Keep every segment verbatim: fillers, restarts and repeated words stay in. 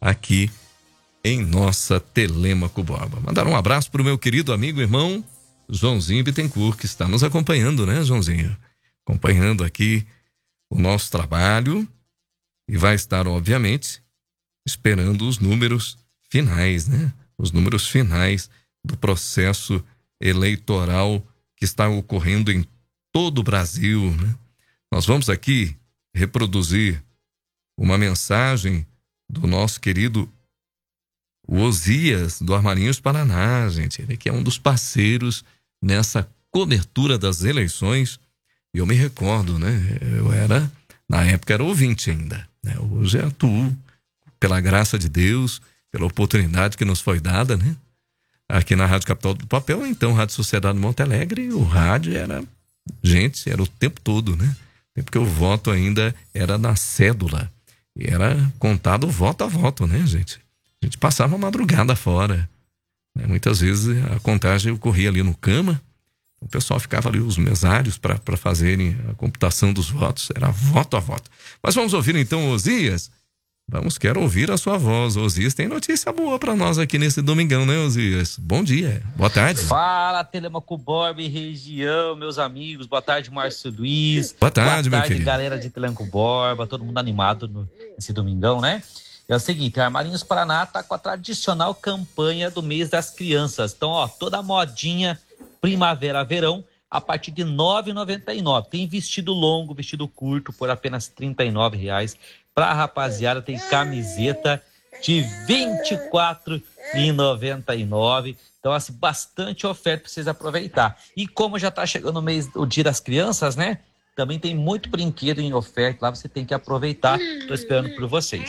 aqui em nossa Telêmaco Borba. Mandar um abraço para o meu querido amigo e irmão Joãozinho Bittencourt, que está nos acompanhando, né, Joãozinho? Acompanhando aqui o nosso trabalho e vai estar, obviamente, esperando os números finais, né? Os números finais do processo eleitoral que está ocorrendo em todo o Brasil, né? Nós vamos aqui reproduzir uma mensagem do nosso querido Osias, do Armarinhos Paraná, gente. Ele que é um dos parceiros nessa cobertura das eleições. E eu me recordo, né? Eu era, na época, era ouvinte ainda, né? Hoje atuo, pela graça de Deus, pela oportunidade que nos foi dada, né? Aqui na Rádio Capital do Papel, então Rádio Sociedade de Monte Alegre, o rádio era, gente, era o tempo todo, né? Porque o voto ainda era na cédula. E era contado voto a voto, né, gente? A gente passava a madrugada fora, né? Muitas vezes a contagem ocorria ali no cama, o pessoal ficava ali, os mesários, para fazerem a computação dos votos. Era voto a voto. Mas vamos ouvir então, Osias. Vamos, quero ouvir a sua voz. Osias tem notícia boa para nós aqui nesse domingão, né, Osias? Bom dia, boa tarde. Fala, Telêmaco Borba e região, meus amigos. Boa tarde, Márcio Luiz. Boa tarde, boa meu tarde, querido. galera de Telêmaco Borba, todo mundo animado no, nesse domingão, né? É o seguinte, a Armarinhos Paraná tá com a tradicional campanha do mês das crianças. Então, ó, toda a modinha primavera-verão a partir de nove reais e noventa e nove centavos. Tem vestido longo, vestido curto por apenas trinta e nove reais. Pra rapaziada tem camiseta de vinte e quatro reais e noventa e nove centavos. Então, assim, bastante oferta para vocês aproveitar. E como já tá chegando o mês, o Dia das Crianças, né? Também tem muito brinquedo em oferta lá, você tem que aproveitar. Tô esperando por vocês.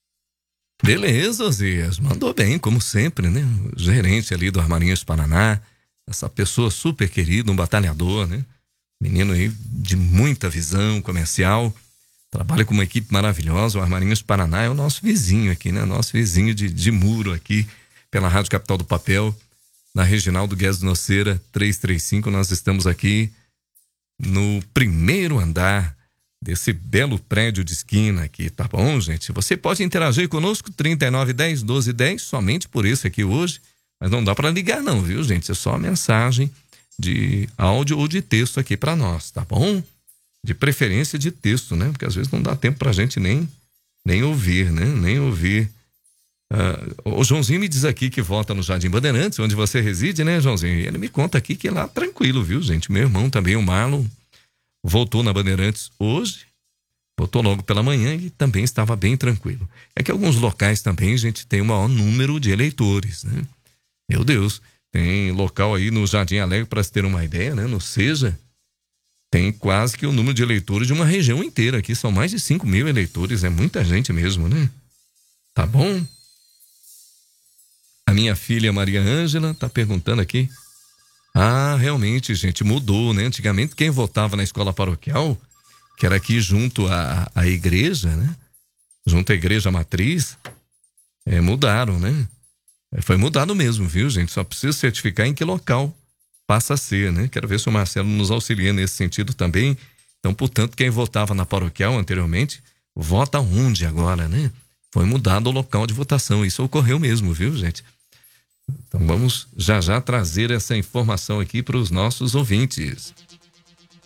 Beleza, Osias. Mandou bem, como sempre, né? O gerente ali do Armarinhos Paraná, essa pessoa super querida, um batalhador, né? Menino aí de muita visão comercial, trabalha com uma equipe maravilhosa. O Armarinhos Paraná é o nosso vizinho aqui, né? Nosso vizinho de, de muro aqui, pela Rádio Capital do Papel, na Reginaldo Guedes Noceira, trezentos e trinta e cinco. Nós estamos aqui no primeiro andar desse belo prédio de esquina aqui, tá bom, gente? Você pode interagir conosco, trinta e nove, dez, doze, dez, somente por esse aqui hoje, mas não dá para ligar não, viu, gente? É só mensagem de áudio ou de texto aqui para nós, tá bom? De preferência de texto, né? Porque às vezes não dá tempo pra gente nem, nem ouvir, né? Nem ouvir. Uh, o Joãozinho me diz aqui que vota no Jardim Bandeirantes, onde você reside, né, Joãozinho? E ele me conta aqui que é lá tranquilo, viu, gente? Meu irmão também, o Marlon, voltou na Bandeirantes hoje, voltou logo pela manhã e também estava bem tranquilo. É que alguns locais também, gente, tem o maior número de eleitores, né? Meu Deus, tem local aí no Jardim Alegre, para se ter uma ideia, né? No Seja, tem quase que o número de eleitores de uma região inteira aqui, são mais de cinco mil eleitores, é muita gente mesmo, né? Tá bom? A minha filha Maria Ângela tá perguntando aqui. Ah, realmente, gente, mudou, né? Antigamente quem votava na escola paroquial, que era aqui junto à, à igreja, né? Junto à igreja matriz, é, mudaram, né? Foi mudado mesmo, viu, gente? Só precisa certificar em que local passa a ser, né? Quero ver se o Marcelo nos auxilia nesse sentido também. Então, portanto, quem votava na paroquial anteriormente, vota onde agora, né? Foi mudado o local de votação. Isso ocorreu mesmo, viu, gente? Então, vamos já já trazer essa informação aqui para os nossos ouvintes.